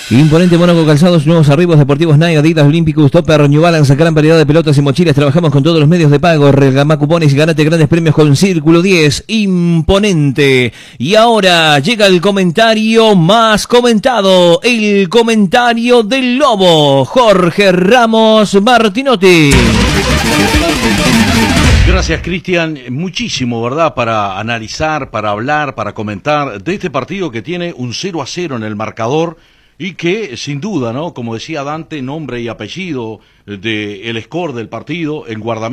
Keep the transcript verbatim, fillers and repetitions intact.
Imponente Mónaco Calzados, nuevos arribos deportivos Nike, Adidas, Olympicus, Topper, New Balance, gran variedad de pelotas y mochilas. Trabajamos con todos los medios de pago. Regama cupones y ganate grandes premios con Círculo diez. Imponente. Y ahora llega el comentario más comentado, el comentario del Lobo, Jorge Ramos Martinotti. Gracias, Cristian. Muchísimo, ¿verdad?, para analizar, para hablar, para comentar de este partido que tiene un cero a cero en el marcador y que, sin duda, ¿no?, como decía Dante, nombre y apellido del score del partido, el guardameta